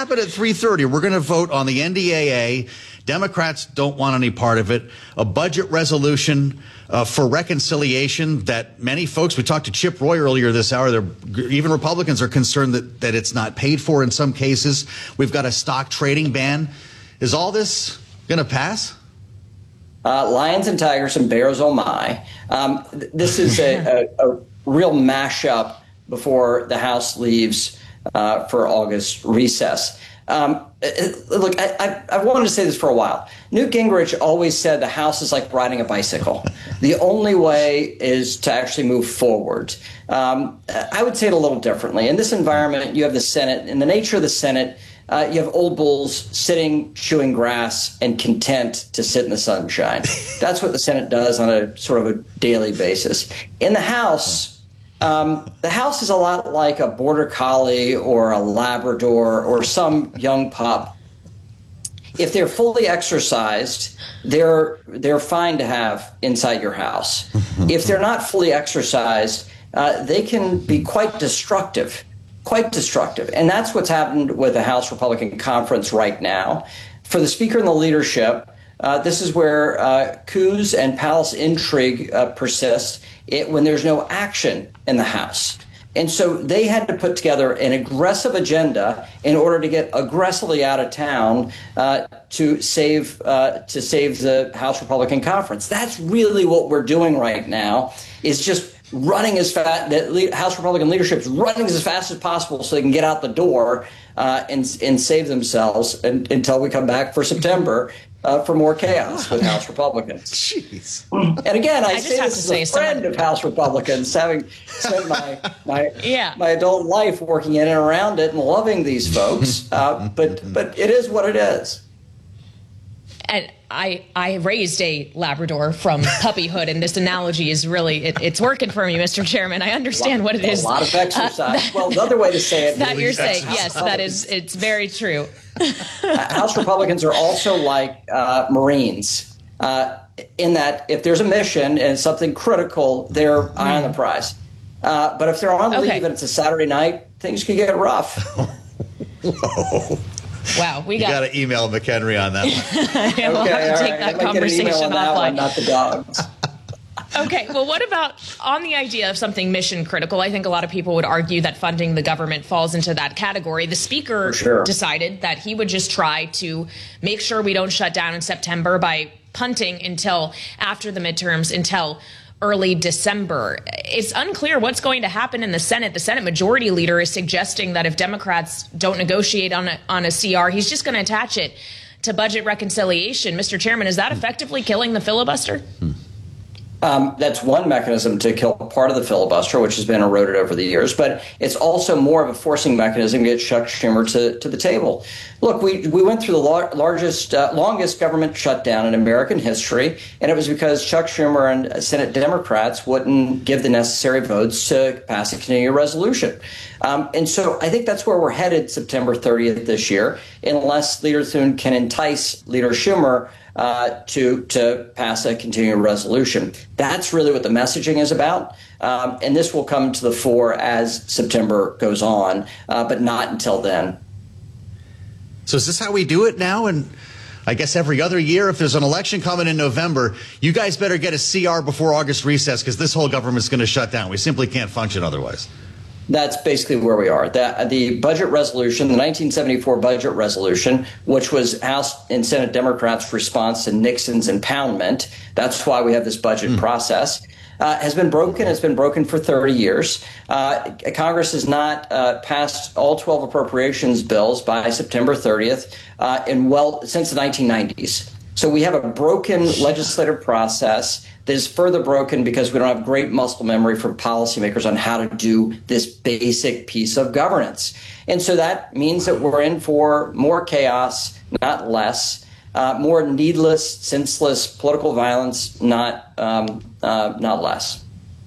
happen at 3:30? We're going to vote on the NDAA. Democrats don't want any part of it. A budget resolution for reconciliation that many folks, we talked to Chip Roy earlier this hour, even Republicans are concerned that it's not paid for in some cases. We've got a stock trading ban. Is all this going to pass? Lions and tigers and bears, oh my. This is a real mashup before the House leaves for August recess. Look, I've wanted to say this for a while. Newt Gingrich always said the House is like riding a bicycle. The only way is to actually move forward. I would say it a little differently. In this environment, you have the Senate. In the nature of the Senate, you have old bulls sitting, chewing grass, and content to sit in the sunshine. That's what the Senate does on a sort of a daily basis. In the House, the House is a lot like a border collie or a Labrador or some young pup. If they're fully exercised, they're fine to have inside your house. If they're not fully exercised, they can be quite destructive. And that's what's happened with the House Republican Conference right now. For the Speaker and the leadership, this is where coups and palace intrigue persist when there's no action in the House. And so they had to put together an aggressive agenda in order to get aggressively out of town to save the House Republican Conference. That's really what we're doing right now, is just running as fast. The House Republican leadership is running as fast as possible so they can get out the door and save themselves until we come back for September for more chaos with House Republicans. Jeez. And again, I say this as a friend of House Republicans, having spent my adult life working in and around it and loving these folks. But it is what it is. And I raised a Labrador from puppyhood, and this analogy is really, it's working for me, Mr. Chairman. I understand what it is. A lot of exercise. Well, another way to say it. That you're saying, yes, that is, it's very true. House Republicans are also like Marines, in that if there's a mission and something critical, they're eye on the prize. But if they're on leave and it's a Saturday night, things can get rough. Whoa. Wow, we got to email McHenry on that one. Yeah, we'll have to take that conversation offline. Not the dogs. Okay, well, what about on the idea of something mission critical? I think a lot of people would argue that funding the government falls into that category. The Speaker decided that he would just try to make sure we don't shut down in September by punting until after the midterms, until early December. It's unclear what's going to happen in the Senate. The Senate Majority Leader is suggesting that if Democrats don't negotiate on a CR, he's just going to attach it to budget reconciliation. Mr. Chairman, is that effectively killing the filibuster? That's one mechanism to kill part of the filibuster, which has been eroded over the years. But it's also more of a forcing mechanism to get Chuck Schumer to the table. Look, we went through the longest government shutdown in American history, and it was because Chuck Schumer and Senate Democrats wouldn't give the necessary votes to pass a continuing resolution. And so I think that's where we're headed September 30th this year, unless Leader Thune can entice Leader Schumer to pass a continuing resolution. That's really what the messaging is about. And this will come to the fore as September goes on, but not until then. So is this how we do it now? And I guess every other year, if there's an election coming in November, you guys better get a CR before August recess, because this whole government's going to shut down. We simply can't function otherwise. That's basically where we are. The budget resolution, the 1974 budget resolution, which was House and Senate Democrats' response to Nixon's impoundment, that's why we have this budget process, has been broken. It's been broken for 30 years. Congress has not passed all 12 appropriations bills by September 30th since the 1990s. So we have a broken legislative process that is further broken because we don't have great muscle memory from policymakers on how to do this basic piece of governance. And so that means that we're in for more chaos, not less, more needless, senseless political violence, not less.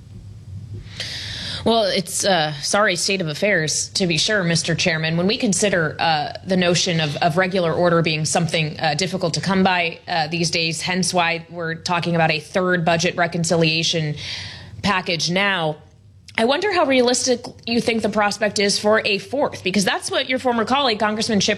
Well, it's a sorry state of affairs, to be sure, Mr. Chairman. When we consider the notion of regular order being something difficult to come by these days, hence why we're talking about a third budget reconciliation package now, I wonder how realistic you think the prospect is for a fourth, because that's what your former colleague, Congressman Chip